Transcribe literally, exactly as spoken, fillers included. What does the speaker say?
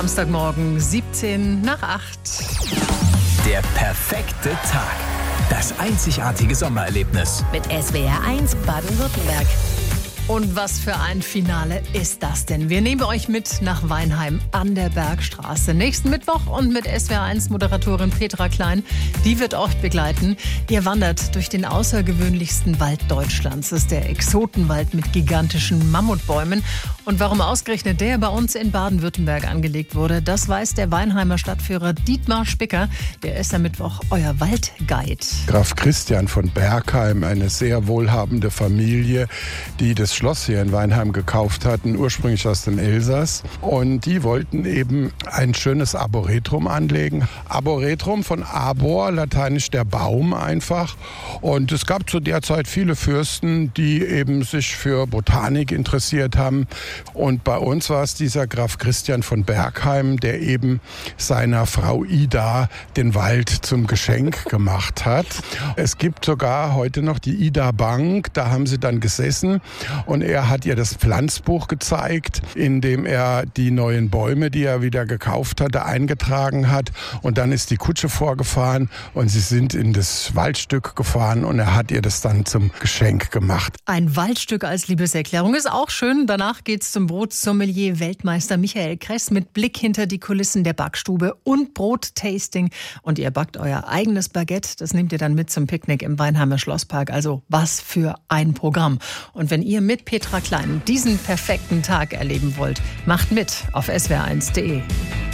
Samstagmorgen, siebzehn nach acht. Der perfekte Tag. Das einzigartige Sommererlebnis. Mit S W R eins Baden-Württemberg. Und was für ein Finale ist das denn? Wir nehmen euch mit nach Weinheim an der Bergstraße. Nächsten Mittwoch und mit S W R eins Moderatorin Petra Klein. Die wird euch begleiten. Ihr wandert durch den außergewöhnlichsten Wald Deutschlands. Das ist der Exotenwald mit gigantischen Mammutbäumen. Und warum ausgerechnet der bei uns in Baden-Württemberg angelegt wurde, das weiß der Weinheimer Stadtführer Dietmar Spicker. Der ist am Mittwoch euer Waldguide. Graf Christian von Bergheim, eine sehr wohlhabende Familie, die das Schloss hier in Weinheim gekauft hatten, ursprünglich aus dem Elsass. Und die wollten eben ein schönes Arboretrum anlegen. Arboretrum von Arbor, lateinisch der Baum einfach. Und es gab zu der Zeit viele Fürsten, die eben sich für Botanik interessiert haben. Und bei uns war es dieser Graf Christian von Bergheim, der eben seiner Frau Ida den Wald zum Geschenk gemacht hat. Es gibt sogar heute noch die Ida Bank, da haben sie dann gesessen und er hat ihr das Pflanzbuch gezeigt, in dem er die neuen Bäume, die er wieder gekauft hatte, eingetragen hat. Und dann ist die Kutsche vorgefahren und sie sind in das Waldstück gefahren und er hat ihr das dann zum Geschenk gemacht. Ein Waldstück als Liebeserklärung ist auch schön. Danach geht's zum Brotsommelier Weltmeister Michael Kress mit Blick hinter die Kulissen der Backstube und Brottasting. Und ihr backt euer eigenes Baguette. Das nehmt ihr dann mit zum Picknick im Weinheimer Schlosspark. Also was für ein Programm. Und wenn ihr mit Petra Klein diesen perfekten Tag erleben wollt, macht mit auf S W R eins punkt de.